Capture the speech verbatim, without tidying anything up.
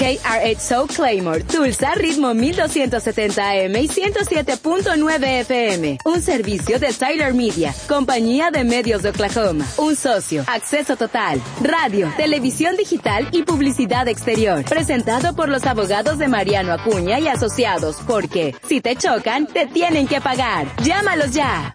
K R H Soul Claymore, Tulsa, ritmo mil doscientos setenta A M y ciento siete punto nueve F M. Un servicio de Tyler Media, compañía de medios de Oklahoma. Un socio, acceso total, radio, televisión digital y publicidad exterior. Presentado por los abogados de Mariano Acuña y Asociados, porque si te chocan, te tienen que pagar. Llámalos ya.